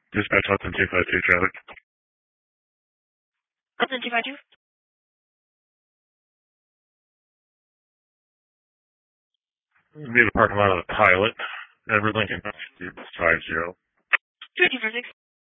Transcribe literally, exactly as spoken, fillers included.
Dispatch Hudson two five two traffic. Hudson two five two. Near the parking lot of the Pilot. Edward Lincoln five zero. two two four six.